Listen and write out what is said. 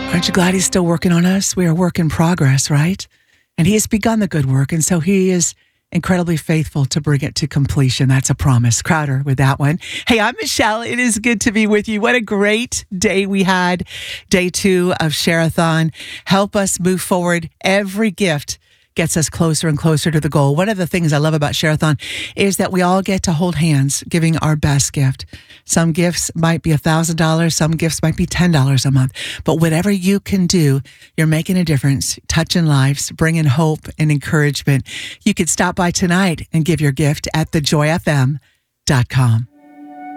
Aren't you glad he's still working on us? We are work in progress, right? And he has begun the good work, and so he is incredibly faithful to bring it to completion. That's a promise. Crowder with that one. Hey, I'm Michelle. It is good to be with you. What a great day we had. Day 2 of Share-a-thon. Help us move forward. Every gift gets us closer and closer to the goal. One of the things I love about Share-a-thon is that we all get to hold hands, giving our best gift. Some gifts might be $1,000. Some gifts might be $10 a month. But whatever you can do, you're making a difference, touching lives, bringing hope and encouragement. You could stop by tonight and give your gift at thejoyfm.com.